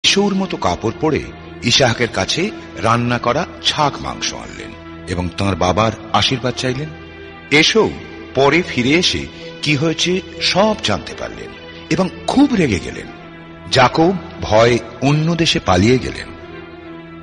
এসৌর মতো কাপড় পরে ইসাহাকের কাছে রান্না করা ছাগ মাংস আনলেন এবং তাঁর বাবার আশীর্বাদ চাইলেন। এসৌ পরে ফিরে এসে কি হয়েছে সব জানতে পারলেন এবং খুব রেগে গেলেন। যাকব ভয়ে অন্য দেশে পালিয়ে গেলেন।